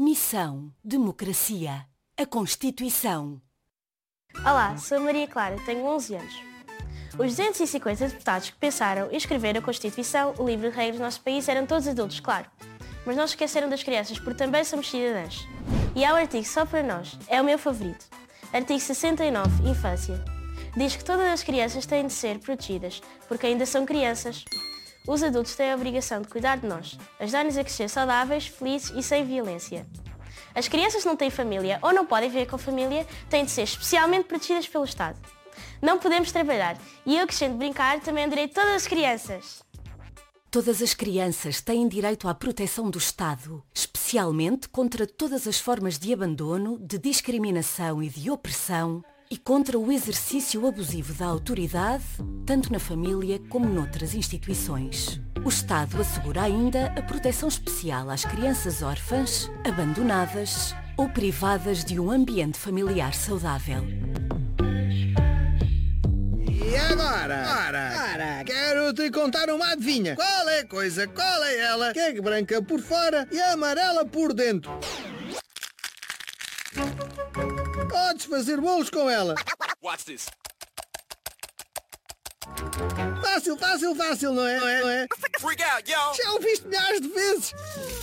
Missão Democracia. A Constituição. Olá, sou Maria Clara, tenho 11 anos. Os 250 deputados que pensaram e escreveram a Constituição, o livro de regras do nosso país, eram todos adultos, claro. Mas não se esqueceram das crianças, porque também somos cidadãs. E há um artigo só para nós, é o meu favorito. Artigo 69, Infância. Diz que todas as crianças têm de ser protegidas, porque ainda são crianças. Os adultos têm a obrigação de cuidar de nós, ajudar-nos a crescer saudáveis, felizes e sem violência. As crianças que não têm família ou não podem viver com família têm de ser especialmente protegidas pelo Estado. Não podemos trabalhar e eu, que gosto de brincar, também é um direito de todas as crianças. Todas as crianças têm direito à proteção do Estado, especialmente contra todas as formas de abandono, de discriminação e de opressão e contra o exercício abusivo da autoridade, tanto na família como noutras instituições. O Estado assegura ainda a proteção especial às crianças órfãs, abandonadas ou privadas de um ambiente familiar saudável. E agora? Quero te contar uma adivinha. Qual é a coisa? Qual é ela? Que é branca por fora e amarela por dentro. Podes fazer bolos com ela. Watch this. Fácil, não é? Freak out, yo! Já o viste milhares de vezes.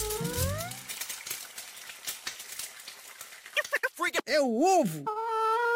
Freak out! É o ovo.